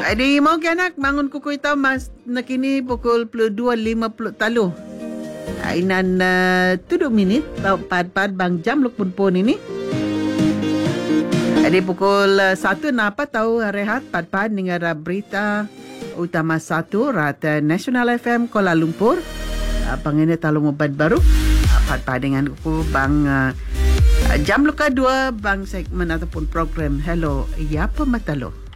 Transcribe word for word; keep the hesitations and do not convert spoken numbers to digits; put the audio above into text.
Adi mau ke anak bangun kuku hitam mas nakini pukul dua lima puluh talo. Ainan uh, tujuh minit tau pad-pad bang jam luk pun ini. Adi pukul uh, satu napa tahu rehat pad-pad dengar berita utama satu rata National F M Kuala Lumpur. Uh, pangene talo mobat baru. Uh, pad-pad dengan kuku bang uh, jam luka dua bang segmen ataupun program Hello Ya Pematalo.